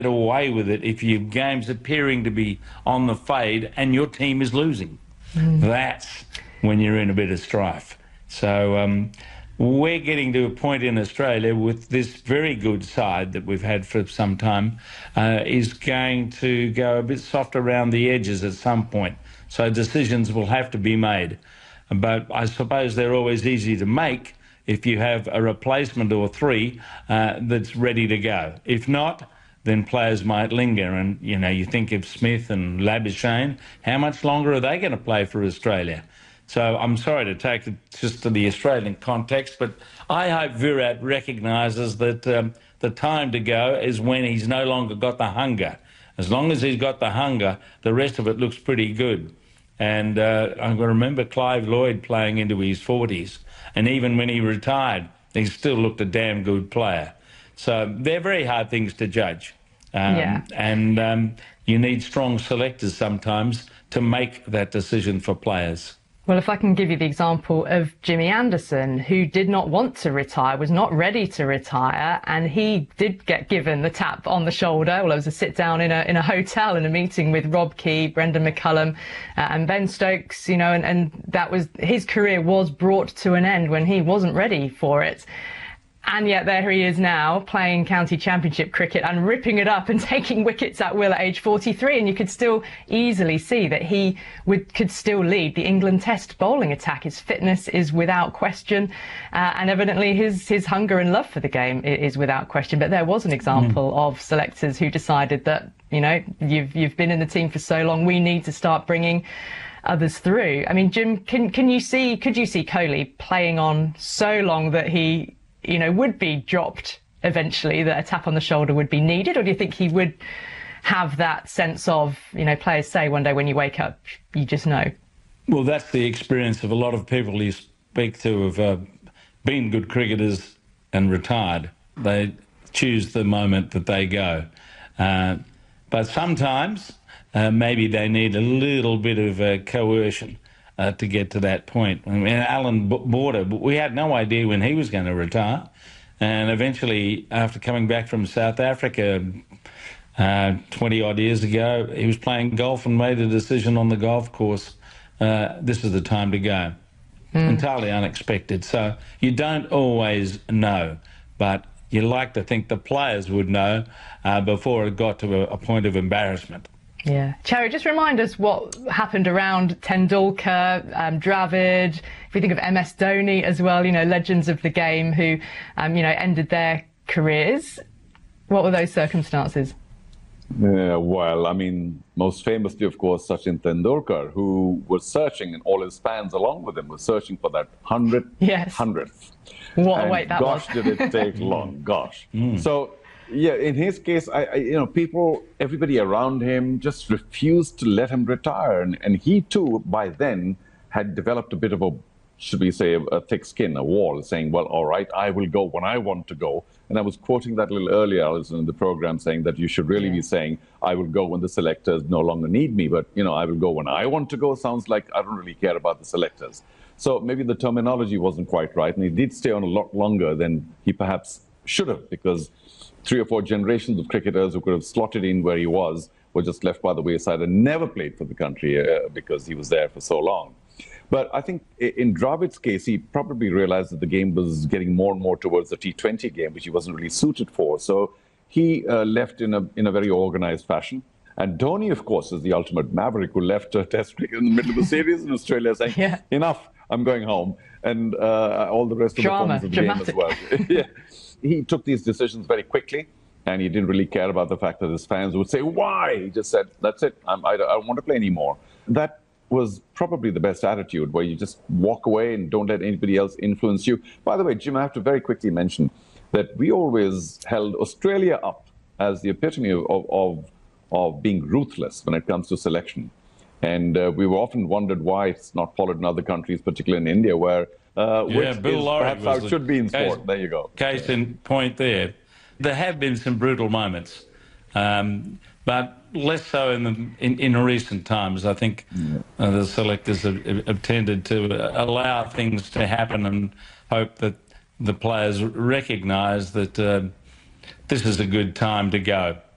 away with it if your game's appearing to be on the fade and your team is losing. That's when you're in a bit of strife. So we're getting to a point in Australia with this very good side that we've had for some time is going to go a bit soft around the edges at some point. So decisions will have to be made. But I suppose they're always easy to make if you have a replacement or three that's ready to go. If not, then players might linger. And, you know, you think of Smith and Labuschagne, how much longer are they going to play for Australia? So I'm sorry to take it just to the Australian context, but I hope Virat recognises that the time to go is when he's no longer got the hunger. As long as he's got the hunger, the rest of it looks pretty good. And I remember Clive Lloyd playing into his 40s, and even when he retired, he still looked a damn good player. So they're very hard things to judge. And you need strong selectors sometimes to make that decision for players. Well, if I can give you the example of Jimmy Anderson, who did not want to retire, was not ready to retire, and he did get given the tap on the shoulder. Well, it was a sit-down in a hotel in a meeting with Rob Key, Brendan McCullum and Ben Stokes, you know, and that was, his career was brought to an end when he wasn't ready for it. And yet there he is now playing county championship cricket and ripping it up and taking wickets at will at age 43. And you could still easily see that he could still lead the England Test bowling attack. His fitness is without question. And evidently his hunger and love for the game is without question. But there was an example of selectors who decided that, you know, you've been in the team for so long, we need to start bringing others through. I mean, Jim, could you see Kohli playing on so long that he, you know, would be dropped eventually, that a tap on the shoulder would be needed? Or do you think he would have that sense of, you know, players say one day when you wake up, you just know? Well, that's the experience of a lot of people you speak to have been good cricketers and retired. They choose the moment that they go. But sometimes maybe they need a little bit of coercion to get to that point. I mean, Alan Border, we had no idea when he was going to retire. And eventually, after coming back from South Africa 20-odd years ago, he was playing golf and made a decision on the golf course. This is the time to go. Entirely unexpected. So you don't always know, but you like to think the players would know before it got to a point of embarrassment. Yeah. Cherry, just remind us what happened around Tendulkar, Dravid, if we think of MS Dhoni as well, you know, legends of the game who, you know, ended their careers. What were those circumstances? Well, I mean, most famously, of course, Sachin Tendulkar, who was searching, and all his fans along with him were searching for that 100th. What a wait that was. Gosh, did it take long, gosh. So, yeah, in his case, you know, everybody around him just refused to let him retire. And he, too, by then, had developed a bit of a, should we say, a thick skin, a wall, saying, well, all right, I will go when I want to go. And I was quoting that a little earlier, I was in the program, saying that you should really be saying, I will go when the selectors no longer need me. But, you know, I will go when I want to go sounds like I don't really care about the selectors. So maybe the terminology wasn't quite right. And he did stay on a lot longer than he perhaps should have, because 3 or 4 generations of cricketers who could have slotted in where he was were just left by the wayside and never played for the country because he was there for so long. But I think in Dravid's case, he probably realized that the game was getting more and more towards the T20 game, which he wasn't really suited for. So he left in a very organized fashion. And Dhoni, of course, is the ultimate maverick who left Test cricket in the middle of a series in Australia saying, enough, I'm going home. And all the rest of the forms of the game as well. He took these decisions very quickly, and he didn't really care about the fact that his fans would say, why? He just said, that's it, I don't want to play anymore. That was probably the best attitude, where you just walk away and don't let anybody else influence you. By the way, Jim, I have to very quickly mention that we always held Australia up as the epitome of being ruthless when it comes to selection. And we often wondered why it's not followed in other countries, particularly in India, where which Bill is Laurie perhaps how it should be in sport. There you go. Case in point there. There have been some brutal moments, but less so in recent times. I think the selectors have tended to allow things to happen and hope that the players recognise that this is a good time to go.